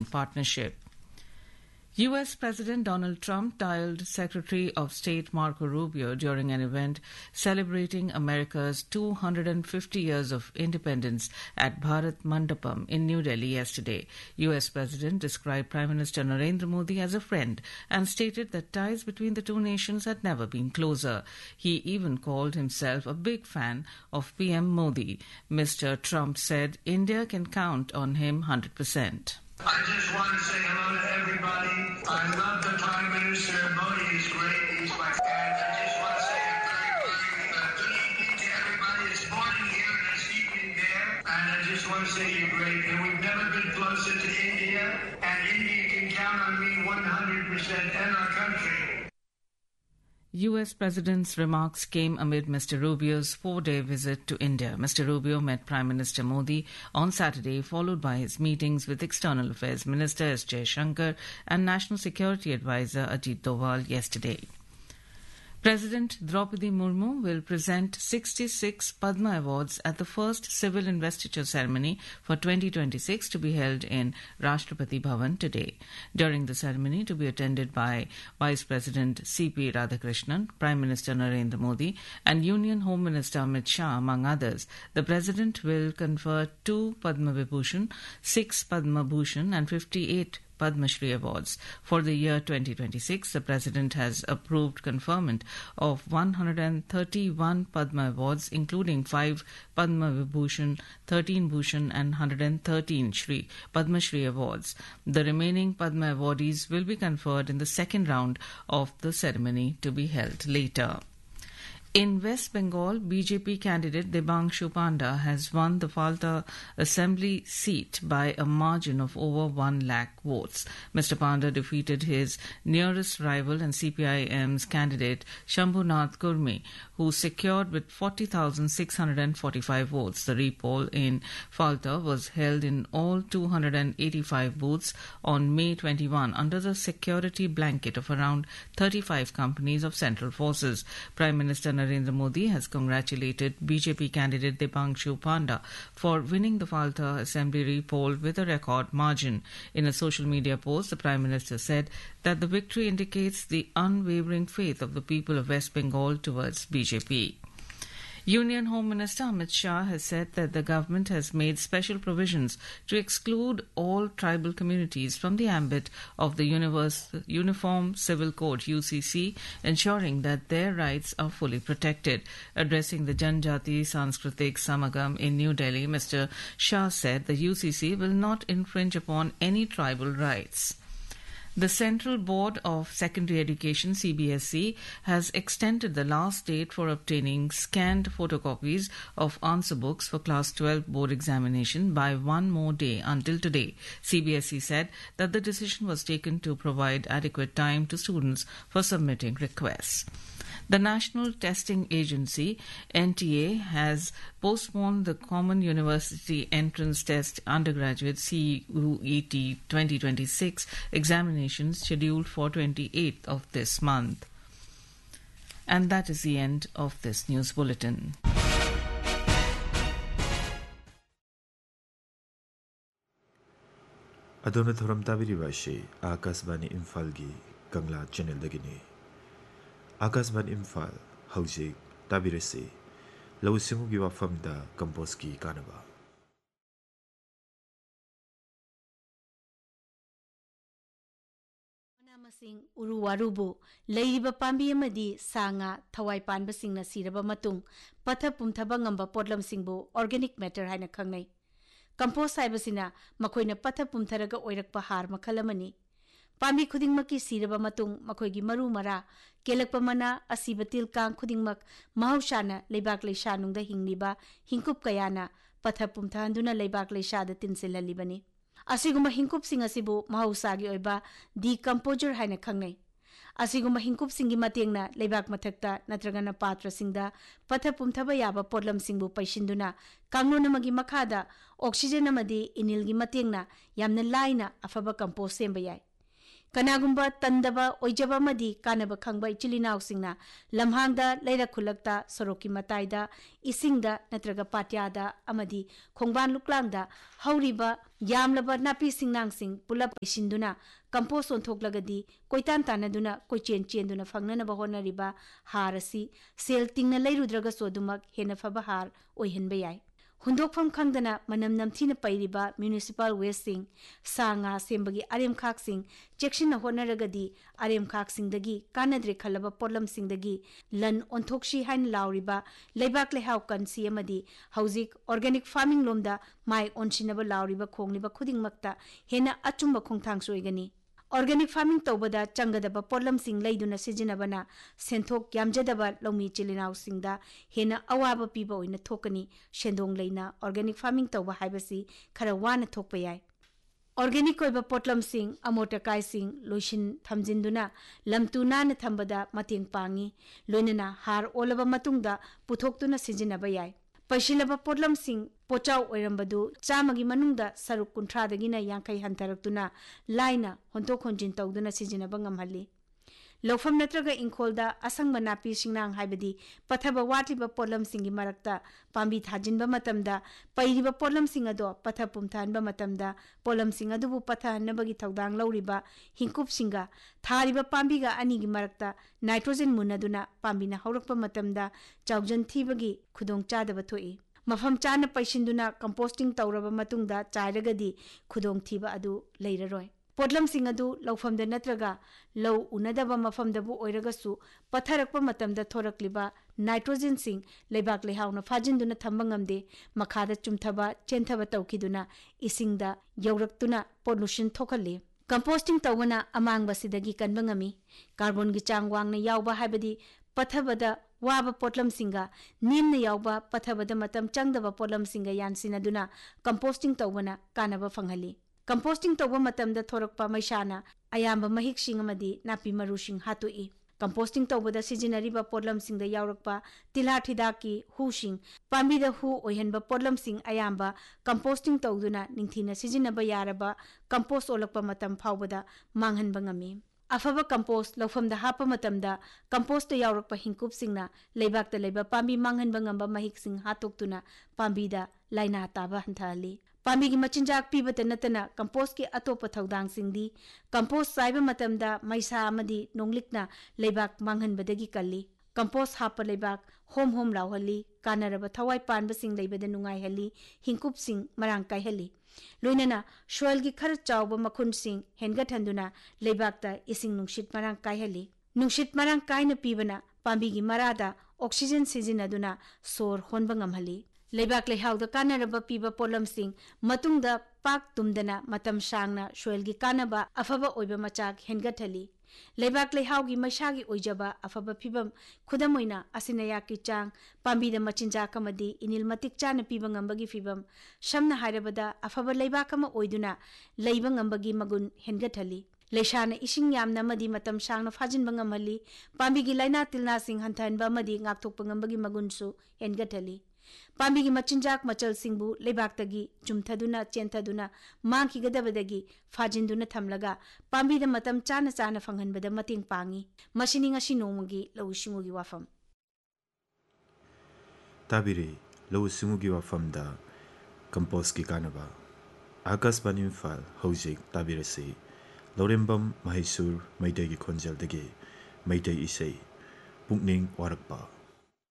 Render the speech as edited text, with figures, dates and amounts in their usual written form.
partnership. U.S. President Donald Trump dialed Secretary of State Marco Rubio during an event celebrating America's 250 years of independence at Bharat Mandapam in New Delhi yesterday. U.S. President described Prime Minister Narendra Modi as a friend and stated that ties between the two nations had never been closer. He even called himself a big fan of PM Modi. Mr. Trump said India can count on him 100%. I just want to say hello to everybody. I love the Prime Minister. Modi is great. He's my friend. I just want to say a very good evening to everybody. It's morning here and it's evening there. And I just want to say you're great. And we've never been closer to India. And India can count on me 100% and our country. U.S. President's remarks came amid Mr. Rubio's four-day visit to India. Mr. Rubio met Prime Minister Modi on Saturday, followed by his meetings with External Affairs Minister S. Jaishankar and National Security Advisor Ajit Doval yesterday. President Draupadi Murmu will present 66 Padma Awards at the first civil investiture ceremony for 2026 to be held in Rashtrapati Bhavan today. During the ceremony, to be attended by Vice President C.P. Radhakrishnan, Prime Minister Narendra Modi and Union Home Minister Amit Shah, among others, the President will confer 2 Padma Vibhushan, 6 Padma Bhushan and 58 Padma Shri Awards. For the year 2026, the President has approved conferment of 131 Padma Awards, including 5 Padma Vibhushan, 13 Bhushan and 113 Padma Shri Awards. The remaining Padma awardees will be conferred in the second round of the ceremony to be held later. In West Bengal, BJP candidate Debangshu Panda has won the Falta Assembly seat by a margin of over 1 lakh votes. Mr. Panda defeated his nearest rival and CPIM's candidate Shambhunath Kurmi, who secured with 40,645 votes. The repoll in Falta was held in all 285 booths on May 21 under the security blanket of around 35 companies of Central Forces. Prime Minister Narendra Modi has congratulated BJP candidate Debangshu Panda for winning the Falta Assembly repoll with a record margin. In a social media post, the Prime Minister said that the victory indicates the unwavering faith of the people of West Bengal towards BJP. Union Home Minister Amit Shah has said that the government has made special provisions to exclude all tribal communities from the ambit of the Uniform Civil Code UCC, ensuring that their rights are fully protected. Addressing the Janjati Sanskritik Samagam in New Delhi, Mr. Shah said the UCC will not infringe upon any tribal rights. The Central Board of Secondary Education, CBSE, has extended the last date for obtaining scanned photocopies of answer books for Class 12 board examination by 1 more day until today. CBSE said that the decision was taken to provide adequate time to students for submitting requests. The National Testing Agency, NTA, has postponed the Common University Entrance Test Undergraduate CUET 2026 examinations scheduled for 28th of this month. And that is the end of this news bulletin. Adona Thoram Tabiribashi, Akasbani Imfalgi, Kangla Channel Dagini. Akasban Imphal, Haujik, Tabiresi, Lausimugi Wafamda, Kamposki, Kanaba. Masing Uruwarubu, Laiba Pambi Amadi, Sanga, Tawai Panbasing na Siraba Matung, Pata Pumtabangamba Podlam Singbo, Organic Matter Hana Kangai. Compose Saibasina, Makoina Pata Pumtaraga Oirak Pahar Makalamani. Pambi Kudingmaki Siraba Matung, Makoigi Maru Mara, Kelakpamana, Asibatil Kang Kudingmak, Mahushana, Lebak Leshanung the Hingliba, Hinkup Kayana, Patapumtanduna Lebak Lesha the Tinsilla Libani. Asiguma Hinkup Sing Asibu, Mahusagi Oiba, decomposer Haina Kangai. Asiguma Hinkup Singi Matingna, Lebak Matakta, Natragana Patra Singda, Patapumtabayaba Podlam Singbu Paishinduna, Kanguna Magi Makada, Oxygen Amadi, Inilgi Matingna, Yamna Laina, Afaba Compos Sembayai. कनागुंबा तंदबा ओइजबा मदी कानबा खंगबा इचिलिनाव सिंगना लम्हांगदा लेरा खुलकता सरोकी मताइदा इसिंगदा नत्रगा पाट्यादा अमदी खोंगबान लुकलांगदा हौरिबा यामलबा नापी सिंगनांग सिंग pull-up इसिंदुना compost ओंथोकलगदी कोइतान तानदुना कोइचेन चेंदुना फंगननबा होनरिबा हार असि cell तिंगना लेरुद्रगा सोदुमक हेना फबा हार ओइहनबा याय हुंदोकफम खंगदना मनम नमथीना पैरिबा municipal waste सिंग सांगा सेंबगी RM खाक सिंग चेक्सिन होनरगदी RM खाक सिंगदगी कानद्रे खलबा पोलम सिंगदगी लन ओंथोक्सी हाइन लाउरिबा लेबाक लेहाव Kansi अमदी हौजिक organic farming लोमदा my ओनसिनबा लाउरिबा खोंगलिबा खुदिंगमक्ता Hena अचुंबा खोंगथांग सोइगनी organic farming तौबदा चंगदबा pollen सिंग लैदुना सिजिनबना सेंथोक यामजदबा लौमी चिलिनाव सिंगदा हेना अवाबा पीबा ओइना थोकनी शेंदोंग लेना ऑर्गेनिक फार्मिंग तौबा हाइबसी खरा वाना थोकपा याय ऑर्गेनिक ओइबा पोटलम सिंग अमोटकाई सिंग लोइसिन थमजिंदुना लमतुनान थंबदा मतेंग पांगी लोइनना हार ओलबा मतुंगदा पुथोक्तुना सिजिनबा याय पैशिलबा पोटलम सिंग पोचाव ओइरंबदु चामगी मनुंगदा सरुक कुंथ्रादगिना यांखै हंतरक्तुना लाइना होंतोक होंजिन तौदुना सिजिनबा ngamhalli लौफम नत्रगा इंखोलदा असंगबा नापी सिंगनांग हाइबदी पथबा वाटलिबा पोटलम सिंगी मरक्ता पांबी थाजिनबा मतमदा पैरिबा पोटलम सिंग अदो पथ पुमथानबा मतमदा पोटलम सिंग अदुबु पथहनबगी थौदांग लौरिबा हिंकुप सिंगा थारिबा पांबीगा अनिगी मरक्ता नाइट्रोजन मुनदुना पांबीना हौरकपा मतमदा चाउजन थीबगी खुदोंग चादबा थोई मफम चाना पैसिंदुना कंपोस्टिंग तौरबा मतुंगदा चाइरगदी खुदोंग थीबा अदु लेररोय पोटलम सिंग अदु लौफमदा नत्रगा लौ उनदबा मफमदबु ओइरगसु पथरकपा मतमदा थोरकलिबा नाइट्रोजन सिंग लेबाक लेहावना फाजिंदुना थंबा ngamde मखादा चुमथबा चेंथबा तौखिदुना इसिंगदा यौरक्तुना pollution थोखल्ले composting तौबना अमांगबसिदगी कनबा ngami carbon गी चांग वांगना यावबा हाइबदी पथबदा वाबा पोटलम सिंगा निम्न यावबा पथबदा मतम चंगदबा पोटलम सिंगा यानसिनदुना कंपोस्टिंग तौबना कानबा फंगहली कंपोस्टिंग तौबा मतमदा थोरकपा मैशाना अयाम्बा महिक सिंग अमदी नापी मरु सिंग हातुई कंपोस्टिंग तौबदा सिजिनरिबा पोटलम सिंगदा यावरकपा तिला ठिदाकी who Singh पांबीदा who ओइहनबा पोटलम Singh अयाम्बा composting तौदुना निंगथीना सिजिनबा यारबा कंपोस्ट ओलकपा मतम फावबदा मांगहनबा ngami अफबा कंपोस्ट लौफमदा हापा मतमदा कंपोस्ट यावरकपा हिंकुप सिंगना लेबाकता लेबा पांबी मांगहनबा ngamba महिक सिंग हातोक्तुना पांबीदा लाइना ताबा हंथाली पांबी की मचिंजाक पीबत नतना कंपोस्ट के अतोप थौदांग सिंगदी कंपोस्ट साइबा मतमदा मैसा अमदी नोंगलिकना लेबाक मांगहनबदगी कल्ली कंपोस्ट हाप लेबाक होम होम लावहली कानरबा थवाई पानबा सिंग लेबदा नुंगाइहली हिंकुप सिंग मरांग काइहली लोइनना सोइल की खर चावबा मखुन सिंग हेनगथनदुना लेबाकता इसिंग नुंगशित मरांग काइहली नुंगशित मरांग काइना पीबना पांबी की मरादा ऑक्सीजन सिजिनदुना सोर होनबा ngamhali लेबाक लेहाउदा कानरबा पीबा पोलम सिंग मतुंगदा पाक तुमदना मतम सांगना सोइलगी कानबा अफबा ओइबा मचाक हेनगथली लेबाक लेहाउगी मैशागी ओइजबा अफबा फिबम खुदमोइना असिनयाकी चांग पांबीदा मचिंजाक अमदी इनिल मतिक चाना पीबा ngambagi फिबम समना हाइरबदा अफबा लेबाक अमा ओइदुना लेबा ngambagi मगुन हेनगथली लेशाना इसिंग यामना मदी मतम सांगना फाजिनबा ngamhali पांबीगी लाइना तिलना सिंग हंथनबा मदी ngakthokpa ngambagi magunsu हेनगथली पांबी की मचिंजाक मचल सिंबु लेबाकतगी चुमथदुना चेंथदुना मांगी गदबदगी फाजिंदुना थमलगा पांबी द मतम चाना चाना फंगहनबदा मतेंग पांगी मसिनी ngasi नोमगी लौसिंगुगी वाफम ताबिरे लौसिंगुगी वाफमदा कंपोस्ट की कानबा आकाशवाणी इम्फाल हौजिक ताबिरसे लौरेंबम महेशुर मैतेगी खोंजलदगी मैते इसै पुंगनिंग वारकपा